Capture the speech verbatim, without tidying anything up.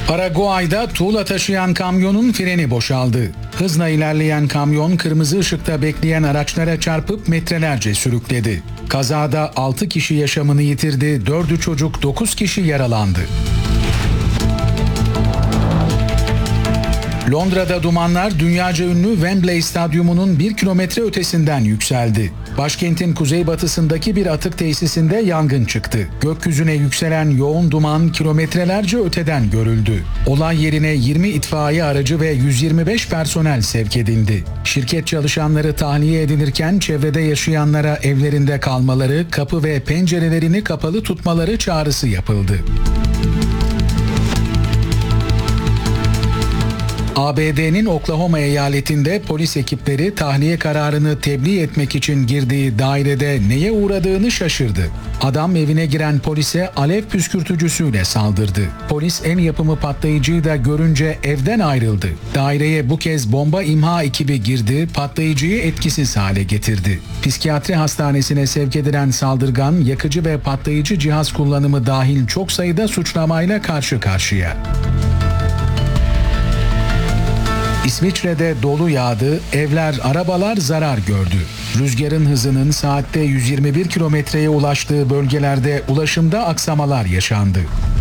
Paraguay'da tuğla taşıyan kamyonun freni boşaldı. Hızla ilerleyen kamyon kırmızı ışıkta bekleyen araçlara çarpıp metrelerce sürükledi. Kazada altı kişi yaşamını yitirdi, dördü çocuk, dokuz kişi yaralandı. Londra'da dumanlar dünyaca ünlü Wembley Stadyumu'nun bir kilometre ötesinden yükseldi. Başkentin kuzeybatısındaki bir atık tesisinde yangın çıktı. Gökyüzüne yükselen yoğun duman kilometrelerce öteden görüldü. Olay yerine yirmi itfaiye aracı ve yüz yirmi beş personel sevk edildi. Şirket çalışanları tahliye edilirken çevrede yaşayanlara evlerinde kalmaları, kapı ve pencerelerini kapalı tutmaları çağrısı yapıldı. A B D'nin Oklahoma eyaletinde polis ekipleri tahliye kararını tebliğ etmek için girdiği dairede neye uğradığını şaşırdı. Adam evine giren polise alev püskürtücüsüyle saldırdı. Polis el yapımı patlayıcıyı da görünce evden ayrıldı. Daireye bu kez bomba imha ekibi girdi, patlayıcıyı etkisiz hale getirdi. Psikiyatri hastanesine sevk edilen saldırgan, yakıcı ve patlayıcı cihaz kullanımı dahil çok sayıda suçlamayla karşı karşıya. İsviçre'de dolu yağdı, evler, arabalar zarar gördü. Rüzgarın hızının saatte yüz yirmi bir kilometreye ulaştığı bölgelerde ulaşımda aksamalar yaşandı.